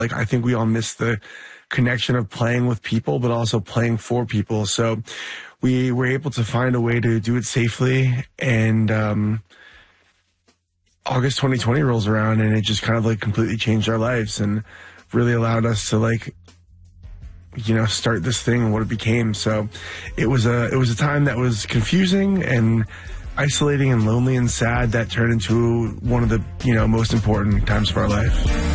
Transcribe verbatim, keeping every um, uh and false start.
Like, I think we all miss the connection of playing with people, but also playing for people. So we were able to find a way to do it safely. And um, August twenty twenty rolls around, and it just kind of like completely changed our lives and really allowed us to like, you know, start this thing and what it became. So it was a it was a time that was confusing and isolating and lonely and sad that turned into one of the, you know, most important times of our life.